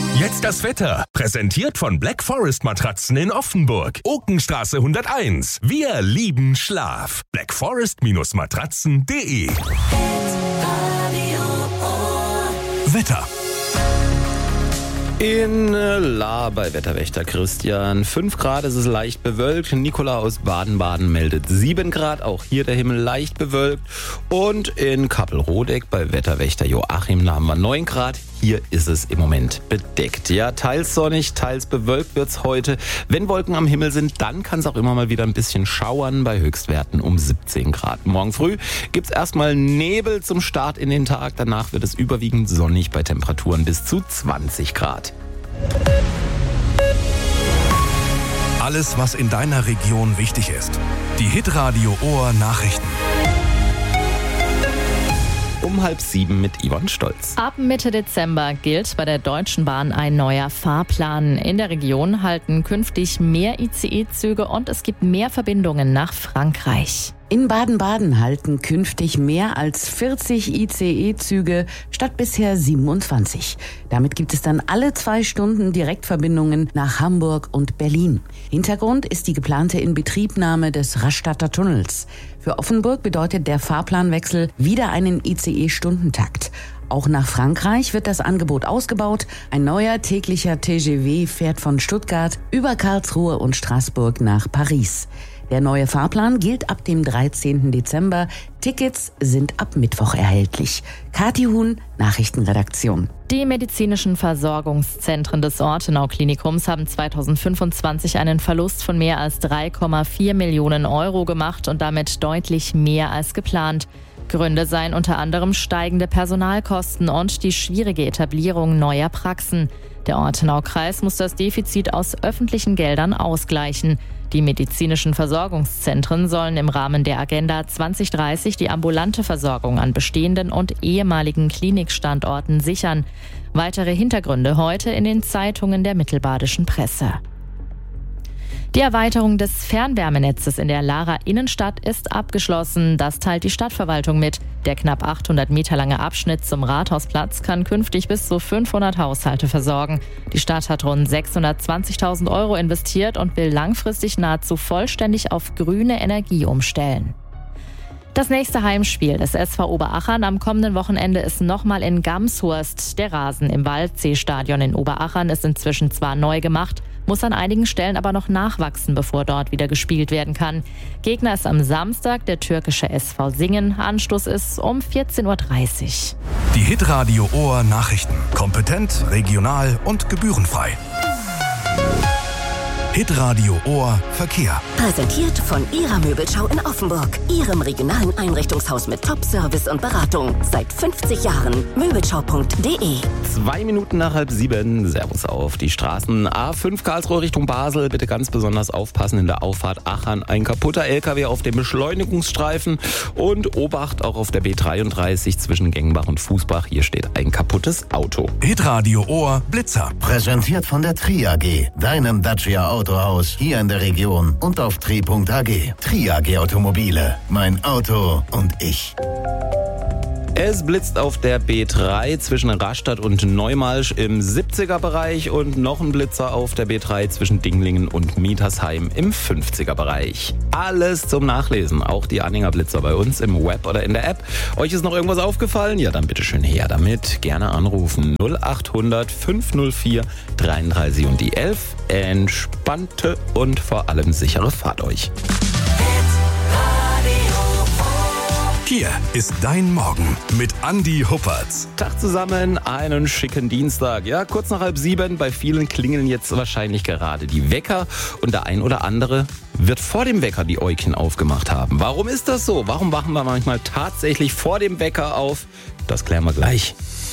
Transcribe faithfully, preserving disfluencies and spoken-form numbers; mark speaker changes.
Speaker 1: Jetzt das Wetter. Präsentiert von Black Forest Matratzen in Offenburg. Okenstraße hunderteins. Wir lieben Schlaf. black forest Matratzen punkt de. Wetter.
Speaker 2: In La bei Wetterwächter Christian. fünf Grad, es ist leicht bewölkt. Nicola aus Baden-Baden meldet sieben Grad. Auch hier der Himmel leicht bewölkt. Und in Kappelrodeck bei Wetterwächter Joachim, da haben wir neun Grad. Hier ist es im Moment bedeckt. Ja, teils sonnig, teils bewölkt wird's heute. Wenn Wolken am Himmel sind, dann kann es auch immer mal wieder ein bisschen schauern bei Höchstwerten um siebzehn Grad. Morgen früh gibt's erstmal Nebel zum Start in den Tag. Danach wird es überwiegend sonnig bei Temperaturen bis zu zwanzig Grad.
Speaker 1: Alles, was in deiner Region wichtig ist. Die Hitradio Ohr Nachrichten.
Speaker 2: Um halb sieben mit Yvonne Stolz.
Speaker 3: Ab Mitte Dezember gilt bei der Deutschen Bahn ein neuer Fahrplan. In der Region halten künftig mehr I C E-Züge und es gibt mehr Verbindungen nach Frankreich.
Speaker 4: In Baden-Baden halten künftig mehr als vierzig I C E-Züge statt bisher siebenundzwanzig. Damit gibt es dann alle zwei Stunden Direktverbindungen nach Hamburg und Berlin. Hintergrund ist die geplante Inbetriebnahme des Rastatter Tunnels. Für Offenburg bedeutet der Fahrplanwechsel wieder einen I C E-Stundentakt. Auch nach Frankreich wird das Angebot ausgebaut. Ein neuer täglicher T G V fährt von Stuttgart über Karlsruhe und Straßburg nach Paris. Der neue Fahrplan gilt ab dem dreizehnten Dezember. Tickets sind ab Mittwoch erhältlich. Kathi Huhn, Nachrichtenredaktion.
Speaker 3: Die medizinischen Versorgungszentren des Ortenau-Klinikums haben zweitausendfünfundzwanzig einen Verlust von mehr als drei Komma vier Millionen Euro gemacht und damit deutlich mehr als geplant. Gründe seien unter anderem steigende Personalkosten und die schwierige Etablierung neuer Praxen. Der Ortenau-Kreis muss das Defizit aus öffentlichen Geldern ausgleichen. Die medizinischen Versorgungszentren sollen im Rahmen der Agenda zwanzig dreißig die ambulante Versorgung an bestehenden und ehemaligen Klinikstandorten sichern. Weitere Hintergründe heute in den Zeitungen der mittelbadischen Presse. Die Erweiterung des Fernwärmenetzes in der Lahrer Innenstadt ist abgeschlossen. Das teilt die Stadtverwaltung mit. Der knapp achthundert Meter lange Abschnitt zum Rathausplatz kann künftig bis zu fünfhundert Haushalte versorgen. Die Stadt hat rund sechshundertzwanzigtausend Euro investiert und will langfristig nahezu vollständig auf grüne Energie umstellen. Das nächste Heimspiel des S V Oberachern am kommenden Wochenende ist nochmal in Gamshurst. Der Rasen im Waldsee-Stadion in Oberachern ist inzwischen zwar neu gemacht, muss an einigen Stellen aber noch nachwachsen, bevor dort wieder gespielt werden kann. Gegner ist am Samstag der türkische S V Singen. Anstoß ist um vierzehn Uhr dreißig.
Speaker 1: Die Hitradio Ohr Nachrichten. Kompetent, regional und gebührenfrei. Hitradio Ohr Verkehr.
Speaker 5: Präsentiert von Ihrer Möbelschau in Offenburg. Ihrem regionalen Einrichtungshaus mit Top-Service und Beratung. Seit fünfzig Jahren. Möbelschau punkt de.
Speaker 2: Zwei Minuten nach halb sieben. Servus auf die Straßen. A fünf Karlsruhe Richtung Basel. Bitte ganz besonders aufpassen in der Auffahrt Achern. Ein kaputter L K W auf dem Beschleunigungsstreifen. Und Obacht auch auf der B dreiunddreißig zwischen Gengenbach und Fußbach. Hier steht ein kaputtes Auto.
Speaker 1: Hitradio Ohr Blitzer.
Speaker 6: Präsentiert von der Tri A G. Deinem Dacia Autohaus hier in der Region und auf tri punkt a g. Tri A G Automobile. Mein Auto und ich.
Speaker 2: Es blitzt auf der B drei zwischen Rastatt und Neumalsch im siebziger Bereich und noch ein Blitzer auf der B drei zwischen Dinglingen und Mietersheim im fünfziger Bereich. Alles zum Nachlesen, auch die Anhänger Blitzer bei uns im Web oder in der App. Euch ist noch irgendwas aufgefallen? Ja, dann bitte schön her damit. Gerne anrufen. null acht hundert fünf null vier dreiunddreißig und die elf. Entspannte und vor allem sichere Fahrt euch.
Speaker 1: Hier ist dein Morgen mit Andi Huppertz.
Speaker 2: Tag zusammen, einen schicken Dienstag. Ja, kurz nach halb sieben. Bei vielen klingeln jetzt wahrscheinlich gerade die Wecker. Und der ein oder andere wird vor dem Wecker die Äugchen aufgemacht haben. Warum ist das so? Warum wachen wir manchmal tatsächlich vor dem Wecker auf? Das klären wir gleich.